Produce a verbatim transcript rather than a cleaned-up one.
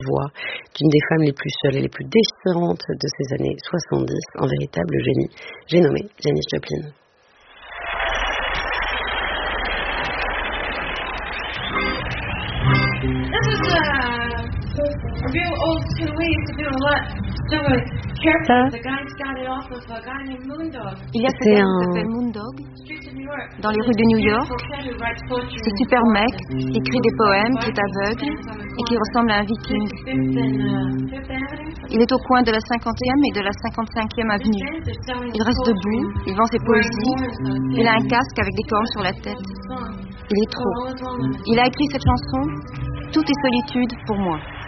voix d'une des femmes les plus seules et les plus déchirantes de ces années soixante-dix, un véritable génie. J'ai nommé Janis Joplin. Ça, il y a ce c'est gars un... qui s'appelle Moondog, dans les rues de New York. Ce super mec qui écrit des poèmes, qui est aveugle et qui ressemble à un viking. Il est au coin de la cinquantième et de la cinquante-cinquième avenue. Il reste debout, il vend ses poésies, il a un casque avec des cornes sur la tête. Il est trop. Il a écrit cette chanson, Tout est solitude pour moi.